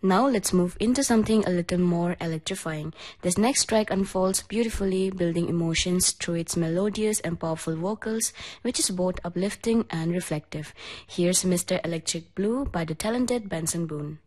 Now let's move into something a little more electrifying. This next track unfolds beautifully, building emotions through its melodious and powerful vocals, which is both uplifting and reflective. Here's Mr. Electric Blue by the talented Benson Boone.